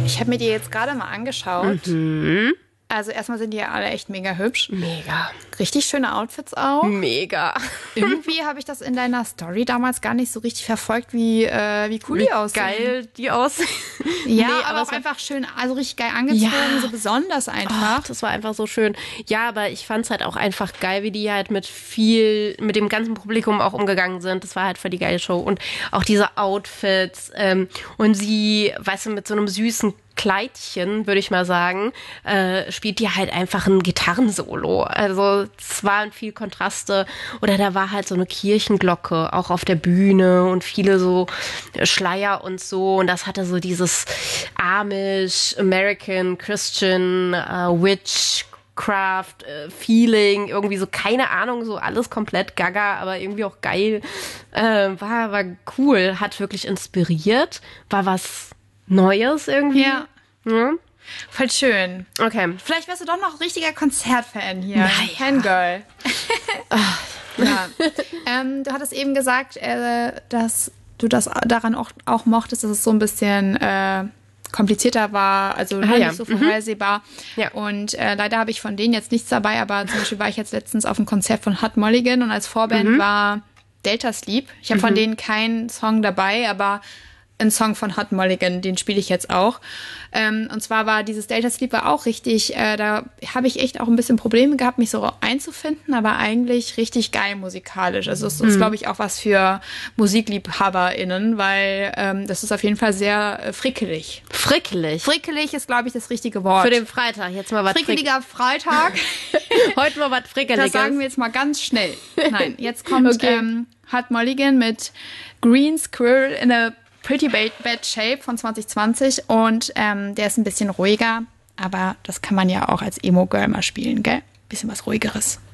Ich habe mir die jetzt gerade mal angeschaut. Mhm. Also erstmal sind die ja alle echt mega hübsch. Mega. Richtig schöne Outfits auch. Mega. Irgendwie habe ich das in deiner Story damals gar nicht so richtig verfolgt, wie cool die aussehen. Geil die aussehen. Ja, Nee, aber auch einfach schön, also richtig geil angezogen, so besonders einfach. Das war einfach so schön. Ja, aber ich fand es halt auch einfach geil, wie die halt mit dem ganzen Publikum auch umgegangen sind. Das war halt voll die geile Show. Und auch diese Outfits und sie, weißt du, mit so einem süßen Kleidchen, würde ich mal sagen, spielt die halt einfach ein Gitarrensolo. Also es waren viel Kontraste. Oder da war halt so eine Kirchenglocke auch auf der Bühne und viele so Schleier und so. Und das hatte so dieses Amish, American, Christian, Witchcraft, Feeling, irgendwie so, keine Ahnung, so alles komplett gaga, aber irgendwie auch geil. War cool, hat wirklich inspiriert, war was Neues irgendwie. Ja. Voll schön. Okay. Vielleicht wärst du doch noch richtiger Konzertfan hier. Naja. Fangirl. Ja. Du hattest eben gesagt, dass du das daran auch mochtest, dass es so ein bisschen komplizierter war, also nicht so vorhersehbar. Ja. Und leider habe ich von denen jetzt nichts dabei, aber zum Beispiel war ich jetzt letztens auf einem Konzert von Hot Mulligan und als Vorband war Delta Sleep. Ich habe von denen keinen Song dabei, aber ein Song von Hot Mulligan, den spiele ich jetzt auch. Und zwar war dieses Delta Sleep war auch richtig, da habe ich echt auch ein bisschen Probleme gehabt, mich so einzufinden, aber eigentlich richtig geil musikalisch. Also es ist, glaube ich, auch was für MusikliebhaberInnen, weil das ist auf jeden Fall sehr frickelig. Frickelig. Frickelig ist, glaube ich, das richtige Wort. Für den Freitag. Jetzt mal was Frickeliger Freitag. Heute mal was Frickeliges. Das sagen wir jetzt mal ganz schnell. Nein, jetzt kommt Hot Mulligan mit Green Squirrel in a Pretty Bad Shape von 2020 und der ist ein bisschen ruhiger, aber das kann man ja auch als Emo-Girl mal spielen, gell? Bisschen was Ruhigeres.